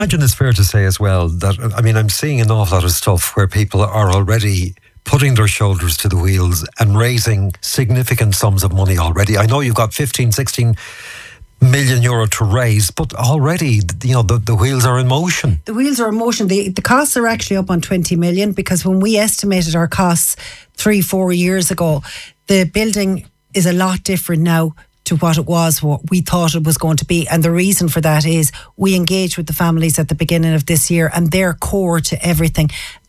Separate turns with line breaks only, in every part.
imagine it's fair to say as well that, I mean, I'm seeing an awful lot of stuff where people are already putting their shoulders to the wheels and raising significant sums of money already. I know you've got 15, 16 million euro to raise, but already, the wheels are in motion.
The wheels are in motion. The costs are actually up on 20 million, because when we estimated our costs 3-4 years ago, the building is a lot different now to what we thought it was going to be. And the reason for that is we engaged with the families at the beginning of this year, and they're core to everything.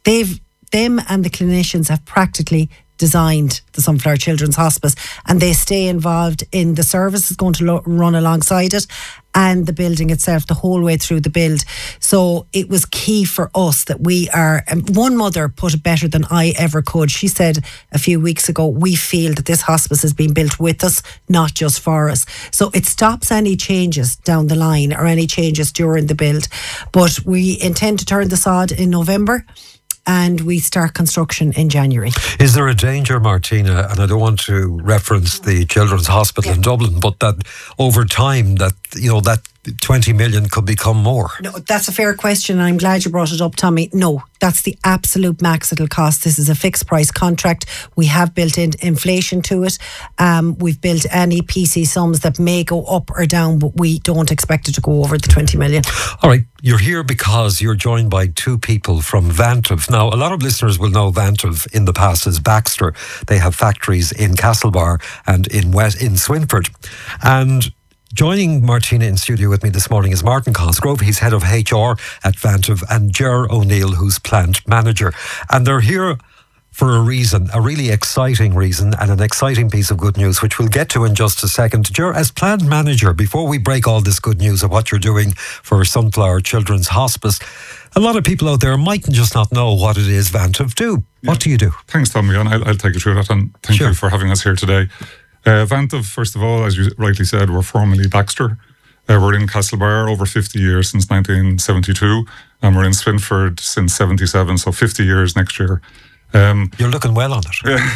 Them and the clinicians have practically designed the Sunflower Children's Hospice, and they stay involved in the services going to run alongside it and the building itself the whole way through the build. So it was key for us that we are, one mother put it better than I ever could. She said a few weeks ago, we feel that this hospice has been built with us, not just for us. So it stops any changes down the line or any changes during the build. But we intend to turn the sod in November, and we start construction in January.
Is there a danger, Martina, and I don't want to reference the Children's Hospital in Dublin, but that over time that 20 million could become more?
No, that's a fair question. I'm glad you brought it up, Tommy. No, that's the absolute max it'll cost. This is a fixed price contract. We have built in inflation to it. We've built any PC sums that may go up or down, but we don't expect it to go over the 20 million.
All right, you're here because you're joined by two people from Vantive. Now, a lot of listeners will know Vantive in the past as Baxter. They have factories in Castlebar and in Swinford. And joining Martina in studio with me this morning is Martin Cosgrove. He's head of HR at Vantive, and Ger O'Neill, who's plant manager. And they're here for a reason, a really exciting reason, and an exciting piece of good news, which we'll get to in just a second. Ger, as plant manager, before we break all this good news of what you're doing for Sunflower Children's Hospice, a lot of people out there might just not know what it is Vantive do. What do you do?
Thanks, Tommy, and I'll take you through that, and thank you for having us here today. Vantive, first of all, as you rightly said, we're formerly Baxter. We're in Castlebar over 50 years, since 1972, and we're in Swinford since 77, so 50 years next year.
You're looking well on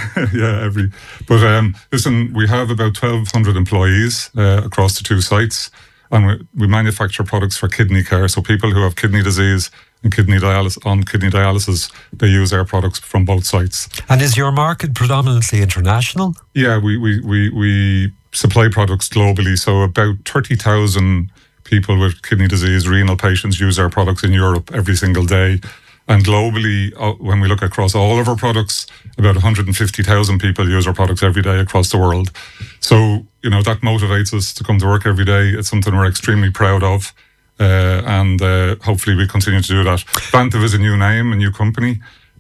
it.
Listen, we have about 1,200 employees across the two sites, and we manufacture products for kidney care. So people who have kidney disease and kidney dialysis, they use our products from both sites.
And is your market predominantly international?
Yeah, we supply products globally. So about 30,000 people with kidney disease, renal patients use our products in Europe every single day. And globally, when we look across all of our products, about 150,000 people use our products every day across the world. So, that motivates us to come to work every day. It's something we're extremely proud of. And hopefully we continue to do that. Vantive is a new name, a new company.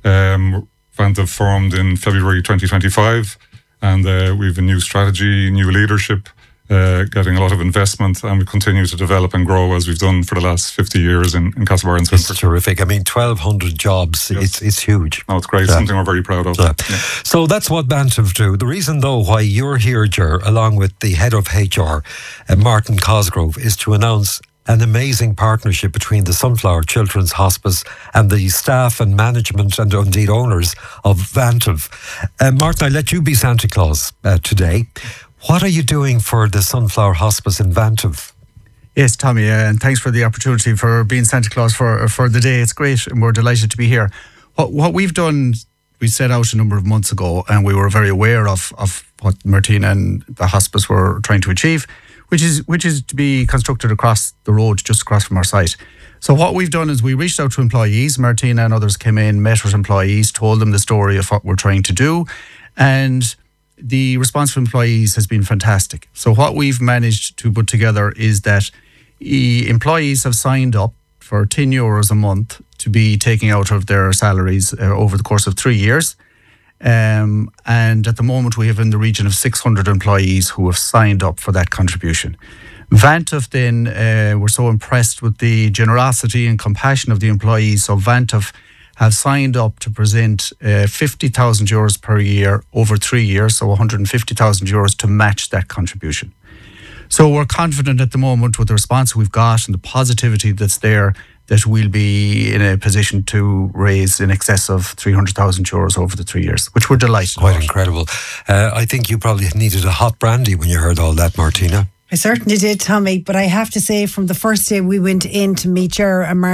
Vantive formed in February 2025. And we have a new strategy, new leadership, getting a lot of investment, and we continue to develop and grow as we've done for the last 50 years in Castlebar and Swinford.
It's terrific. I mean, 1,200 jobs, yes. It's huge.
No, it's great. It's something we're very proud of.
Yeah. So that's what Vantive do. The reason, though, why you're here, Ger, along with the head of HR, Martin Cosgrove, is to announce an amazing partnership between the Sunflower Children's Hospice and the staff and management and indeed owners of Vantive. Martin, I let you be Santa Claus today. What are you doing for the Sunflower Hospice in Vantive?
Yes, Tommy, and thanks for the opportunity for being Santa Claus for the day. It's great, and we're delighted to be here. What we've done, we set out a number of months ago, and we were very aware of what Martina and the hospice were trying to achieve, which is to be constructed across the road, just across from our site. So what we've done is we reached out to employees. Martina and others came in, met with employees, told them the story of what we're trying to do, and the response from employees has been fantastic. So what we've managed to put together is that employees have signed up for €10 a month to be taking out of their salaries over the course of 3 years. And at the moment we have in the region of 600 employees who have signed up for that contribution. Vantive then were so impressed with the generosity and compassion of the employees, so Vantive have signed up to present €50,000 per year over 3 years, so €150,000 to match that contribution. So we're confident at the moment with the response we've got and the positivity that's there that we'll be in a position to raise in excess of €300,000 over the 3 years, which we're delighted
Quite
about.
incredible. I think you probably needed a hot brandy when you heard all that, Martina.
I certainly did, Tommy. But I have to say, from the first day we went in to meet Ger and Mark,